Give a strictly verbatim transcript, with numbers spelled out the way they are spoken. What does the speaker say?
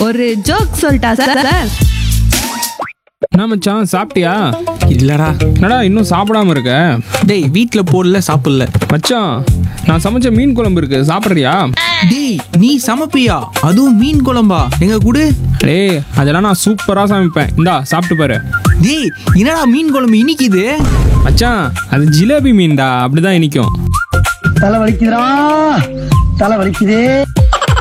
ஒரு ஜோக் சொல்லிட்டா sir sir என்ன மச்சான், சாப்பிட்டியா? இல்லடா. என்னடா இன்னும் சாப்பிடாம இருக்க? டேய் வீட்டில் போடல, சாப்பிடல. மச்சான், நான் சமைச்ச மீன் குழம்பு இருக்கு, சாப்பிட்றியா? டேய் நீ சமைப்பியா? அதுவும் மீன் குழம்பா? எங்க கூடு. டேய் அதெல்லாம் நான் சூப்பராக சமைப்பேன், இந்தா சாப்பிட்டு பாரு. டேய் என்னடா மீன் குழம்பு இனிக்குது? மச்சான், அது ஜிலேபி மீன்டா, அப்படிதான் இனிக்கும். தலை வலிக்குதுடா, தலை வலிக்குதே.